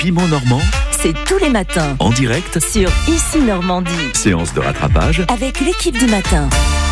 piment normand, c'est tous les matins en direct sur Ici Normandie. Séance de rattrapage Avec l'équipe du matin.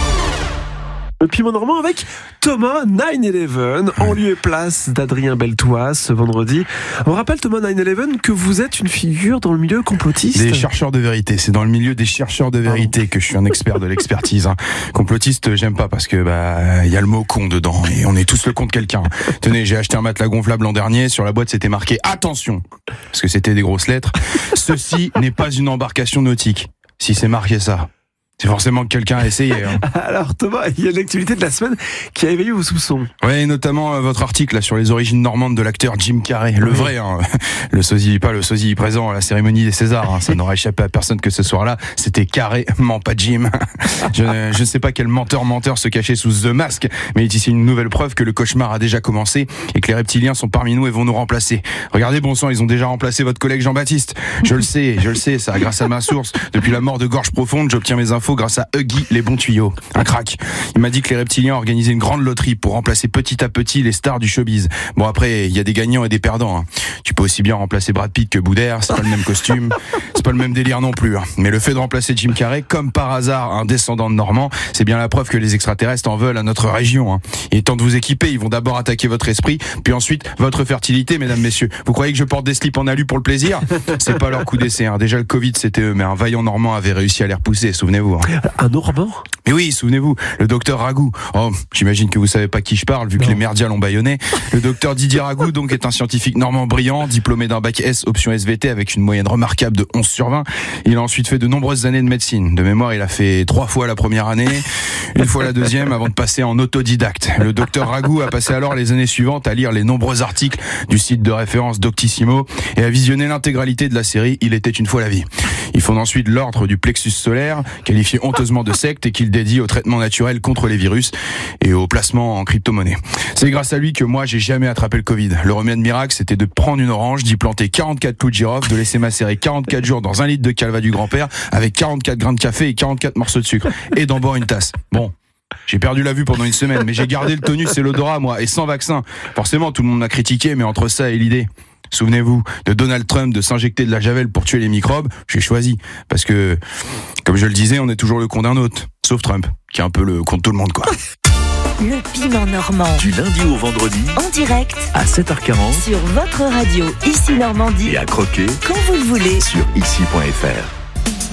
Le piment normand avec Thomas 9-11, en lieu et place d'Adrien Beltoise ce vendredi. On rappelle, Thomas 9-11, que vous êtes une figure dans le milieu complotiste. Des chercheurs de vérité, c'est dans le milieu des chercheurs de vérité que je suis un expert de l'expertise. Complotiste, j'aime pas parce que y a le mot con dedans et on est tous le con de quelqu'un. Tenez, j'ai acheté un matelas gonflable l'an dernier, sur la boîte c'était marqué attention, parce que c'était des grosses lettres. Ceci n'est pas une embarcation nautique. Si c'est marqué ça, c'est forcément que quelqu'un a essayé. Alors Thomas, il y a l'actualité de la semaine qui a éveillé vos soupçons. Oui, notamment votre article là, sur les origines normandes de l'acteur Jim Carrey. Le vrai, le sosie, pas le sosie présent à la cérémonie des Césars. Ça n'aurait échappé à personne que ce soir-là, c'était carrément pas Jim. Je ne sais pas quel menteur se cachait sous The Mask, mais il est ici une nouvelle preuve que le cauchemar a déjà commencé et que les reptiliens sont parmi nous et vont nous remplacer. Regardez, bon sang, ils ont déjà remplacé votre collègue Jean-Baptiste. Je le sais, ça grâce à ma source. Depuis la mort de Gorge Profonde, j'obtiens mes infos grâce à Huggy les bons tuyaux, un crack. Il m'a dit que les reptiliens organisaient une grande loterie pour remplacer petit à petit les stars du showbiz. Bon, après, il y a des gagnants et des perdants. Tu peux aussi bien remplacer Brad Pitt que Boudère, c'est pas le même costume, c'est pas le même délire non plus. Mais le fait de remplacer Jim Carrey, comme par hasard un descendant de Normand, c'est bien la preuve que les extraterrestres en veulent à notre région. Il est temps de vous équiper, ils vont d'abord attaquer votre esprit, puis ensuite votre fertilité, mesdames, messieurs. Vous croyez que je porte des slips en alu pour le plaisir ? C'est pas leur coup d'essai. Déjà le Covid c'était eux, mais un vaillant Normand avait réussi à les repousser, souvenez-vous. Un Normand ? Mais oui, souvenez-vous, le docteur Ragout. Oh, j'imagine que vous savez pas qui je parle, vu que les merdias l'ont bâillonné. Le docteur Didier Ragout, donc, est un scientifique normand brillant, diplômé d'un bac S option SVT avec une moyenne remarquable de 11 sur 20. Il a ensuite fait de nombreuses années de médecine. De mémoire, il a fait 3 fois la première année, une fois la deuxième, avant de passer en autodidacte. Le docteur Ragout a passé alors les années suivantes à lire les nombreux articles du site de référence Doctissimo et à visionner l'intégralité de la série Il était une fois la vie. Il fonde ensuite l'ordre du plexus solaire, qualifié honteusement de secte et qu'il dédie au traitement naturel contre les virus et au placement en crypto-monnaie. C'est grâce à lui que moi, j'ai jamais attrapé le Covid. Le remède miracle, c'était de prendre une orange, d'y planter 44 clous de girofle, de laisser macérer 44 jours dans 1 litre de calva du grand-père avec 44 grains de café et 44 morceaux de sucre et d'en boire une tasse. Bon. J'ai perdu la vue pendant une semaine, mais j'ai gardé le tonus et l'odorat, moi, et sans vaccin. Forcément, tout le monde m'a critiqué, mais entre ça et l'idée... Souvenez-vous de Donald Trump de s'injecter de la javel pour tuer les microbes, j'ai choisi. Parce que, comme je le disais, on est toujours le con d'un autre. Sauf Trump, qui est un peu le con de tout le monde, quoi. Le piment normand. du lundi au vendredi En direct à 7h40 sur votre radio Ici Normandie. et à croquer Quand vous le voulez. sur ici.fr.